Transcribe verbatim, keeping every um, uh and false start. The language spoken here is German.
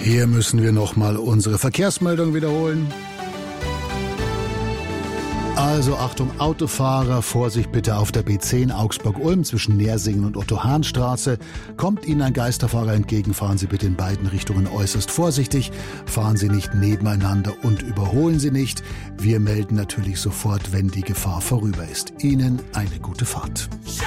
Hier müssen wir nochmal unsere Verkehrsmeldung wiederholen. Also Achtung Autofahrer, Vorsicht bitte auf der B zehn Augsburg-Ulm zwischen Nersingen und Otto-Hahn-Straße. Kommt Ihnen ein Geisterfahrer entgegen, fahren Sie bitte in beiden Richtungen äußerst vorsichtig. Fahren Sie nicht nebeneinander und überholen Sie nicht. Wir melden natürlich sofort, wenn die Gefahr vorüber ist. Ihnen eine gute Fahrt.